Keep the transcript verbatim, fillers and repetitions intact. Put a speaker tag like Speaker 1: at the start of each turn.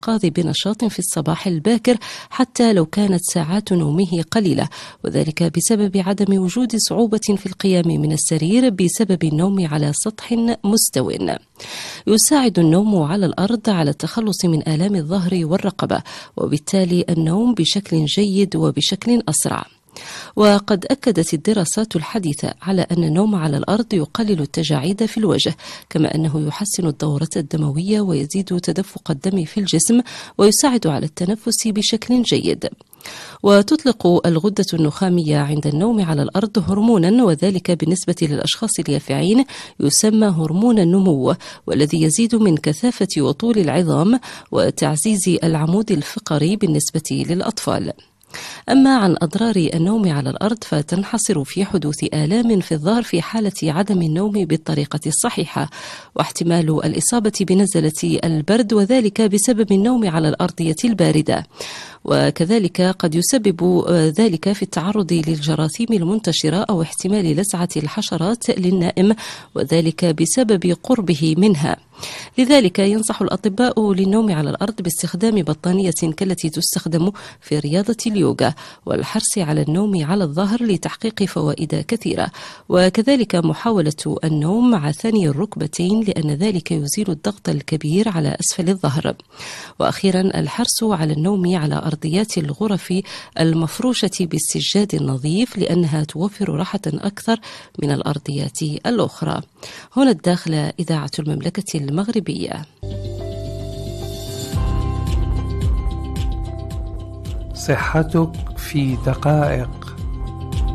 Speaker 1: الاستيقاظ بنشاط في الصباح الباكر حتى لو كانت ساعات نومه قليلة، وذلك بسبب عدم وجود صعوبة في القيام من السرير بسبب النوم على سطح مستو. يساعد النوم على الأرض على التخلص من آلام الظهر والرقبة، وبالتالي النوم بشكل جيد وبشكل أسرع. وقد أكدت الدراسات الحديثة على أن النوم على الأرض يقلل التجاعيد في الوجه، كما أنه يحسن الدورة الدموية ويزيد تدفق الدم في الجسم ويساعد على التنفس بشكل جيد. وتطلق الغدة النخامية عند النوم على الأرض هرمونا، وذلك بالنسبة للأشخاص اليافعين يسمى هرمون النمو، والذي يزيد من كثافة وطول العظام وتعزيز العمود الفقري بالنسبة للأطفال. أما عن أضرار النوم على الأرض فتنحصر في حدوث آلام في الظهر في حالة عدم النوم بالطريقة الصحيحة، واحتمال الإصابة بنزلة البرد، وذلك بسبب النوم على الأرضية الباردة. وكذلك قد يسبب ذلك في التعرض للجراثيم المنتشرة أو احتمال لسعة الحشرات للنائم، وذلك بسبب قربه منها. لذلك ينصح الأطباء للنوم على الأرض باستخدام بطانية كالتي تستخدم في رياضة اليوغا، والحرص على النوم على الظهر لتحقيق فوائد كثيرة، وكذلك محاولة النوم مع ثني الركبتين لأن ذلك يزيل الضغط الكبير على أسفل الظهر. وأخيرا الحرص على النوم على أرضيات الغرف المفروشة بالسجاد النظيف، لأنها توفر راحة أكثر من الأرضيات الأخرى. هنا الداخلة، إذاعة المملكة المغربية.
Speaker 2: صحتك في دقائق.